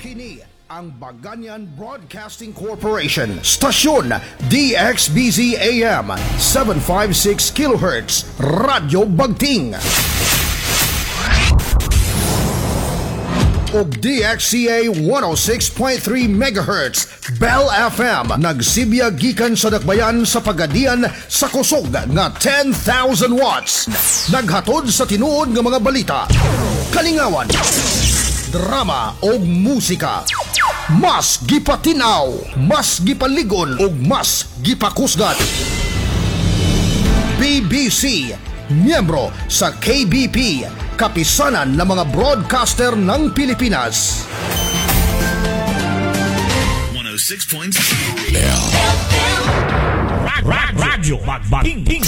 Kini ang Baganyan Broadcasting Corporation. Stasyon DXBZ AM 756 kHz Radyo Bagting. O DXCA 106.3 MHz Bell FM nagsibya gikan sa dakbayan sa Pagadian sa kusog nga 10,000 watts. Naghatod sa tinuod nga mga balita, kalingawan, drama o musika. Mas gipatinaw, mas gipaligon ug mas gipakusgat. BBC, miyembro sa KBP, kapisanan ng mga broadcaster ng Pilipinas. 106.3 Radyo Bagting.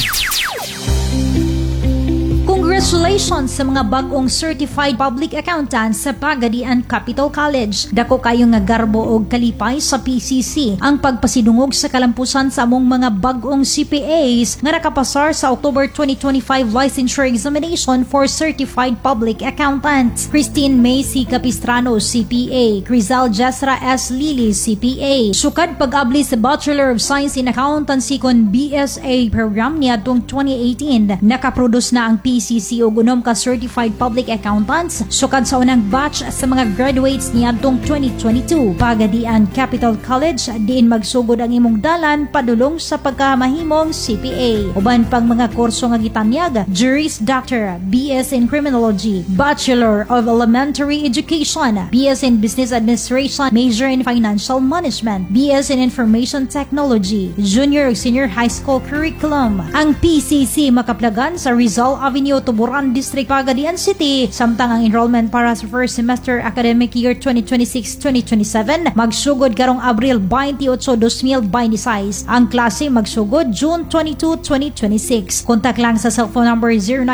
Congratulations sa mga bagong certified public accountants sa Pagadian Capital College. Dako kayo nga garbo og kalipay sa PCC ang pagpasidungog sa kalampusan sa among mga bagong CPAs nga nakapasar sa October 2025 licensure examination for certified public accountants. Christine May C. Capistrano, CPA. Crizal Jesra S. Lili, CPA. Sukad pag-abli sa Bachelor of Science in Accountancy kon BSA program niadtong 2018, nakaproduce na ang PCC o gunom ka certified public accountants sukad sa unang batch sa mga graduates niadtong 2022. Pagadian Capital College diin magsugod ang imong dalan padulong sa pagkamahimong CPA. Uban pang mga kurso nga gitanyag: Juris Doctor, BS in Criminology, Bachelor of Elementary Education, BS in Business Administration, Major in Financial Management, BS in Information Technology, Junior ug Senior High School Curriculum. Ang PCC makaplagan sa Rizal Avenue, Tuburan District, Pagadian City. Samtang ang enrollment para sa first semester academic year 2026-2027 magsugod karong Abril 28, 2026. Ang klase magsugod June 22, 2026. Kontak lang sa cellphone number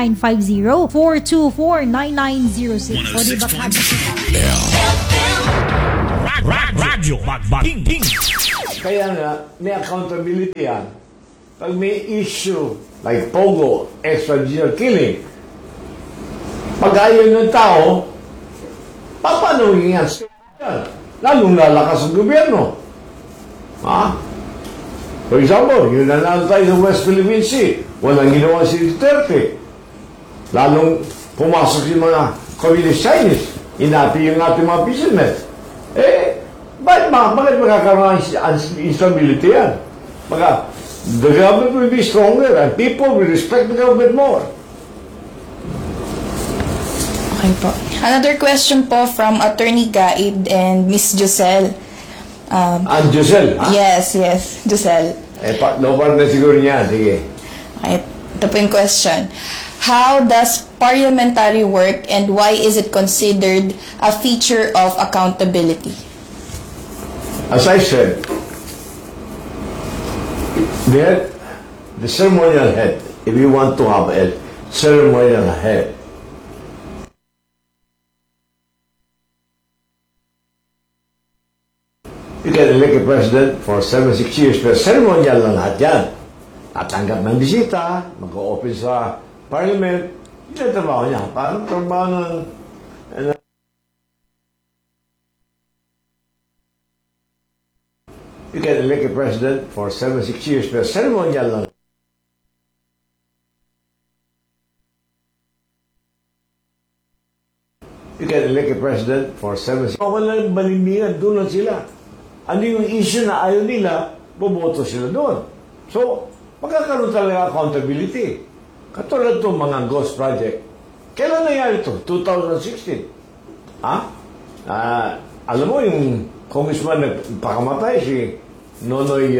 0950-424-9906. O di ba Radyo Bagting. Kaya nga, may accountability yan. Pag may issue like Pogo, extrajudicial killing, pag-ayaw ng tao, papanuhin yan. Lalong lalakas ang gobyerno. Ha? For example, yun na lang tayo sa West Philippine Sea. Walang ginawa si Duterte. Lalong pumasok yung mga communist Chinese. Inapi yung ating mga businessmen. Bakit magkakaroon ng instability yan? The government will be stronger and people will respect the government more. Okay po. Another question po from Attorney Gaid and Miss Giselle. And Giselle, ha? Yes, Giselle. Lopan na siguro niya. Sige. Okay, ito po yung question. How does parliamentary work and why is it considered a feature of accountability? As I said, the ceremonial head, if you want to have a ceremonial head, you can elect a president for 7-6 years, pero ceremonial lang lahat yan. Tatanggap ng bisita, mag-o-open sa parliament, yun ang trabaho niya. Parang trabaho ng you can elect a president for 7-6 years, pero ceremonial lang. You can elect a president for 7-6 years. Walang balimbingan, doon lang sila. Ano yung issue na ayaw nila, boboto sila doon. So, magkakaroon talaga accountability. Katulad itong mga ghost project. Kailan nangyari ito? 2016. Ha? Alam mo, yung congressman nagpakamatay, si Nonoy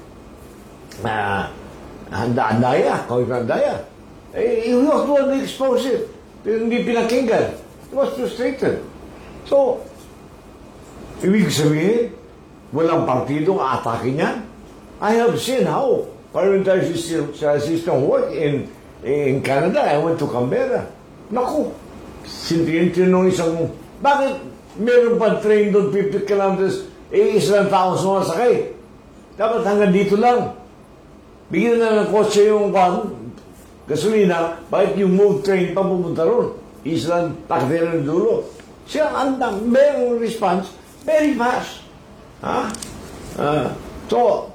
Andaya, Congressman Andaya. He was the one to expose it. Hindi pinakinggan. He was frustrated. So, ibig sabihin, walang partidong atake niya. I have seen how parliamentary system work in Canada. I went to Canberra. Naku, sintinong isang, bakit meron pa train doon 50 kilometers, isang taong sumasakay? Dapat hanggang dito lang. Bigyan na ng kotse yung gasolina, bakit yung move train pa pupunta ron? Isang takdera ng dulo. Siya ang merong response Very fast. So,